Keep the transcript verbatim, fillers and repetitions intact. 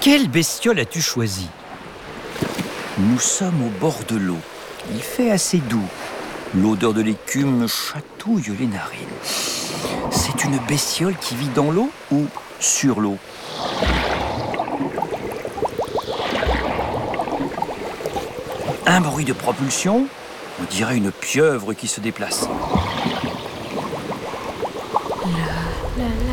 Quelle bestiole as-tu choisi? Nous sommes au bord de l'eau. Il fait assez doux. L'odeur de l'écume me chatouille les narines. C'est une bestiole qui vit dans l'eau ou sur l'eau? Un bruit de propulsion, on dirait une pieuvre qui se déplace. La, la,